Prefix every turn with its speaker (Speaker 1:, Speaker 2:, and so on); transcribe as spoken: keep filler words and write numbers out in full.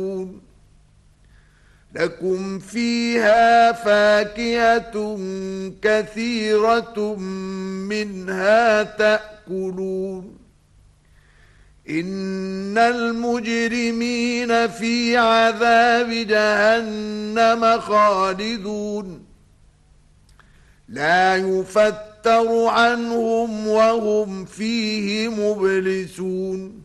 Speaker 1: لكم فيها فاكهة كثيرة منها تأكلون إن المجرمين في عذاب جهنم خالدون لا يفتر عنهم وهم فيه مبلسون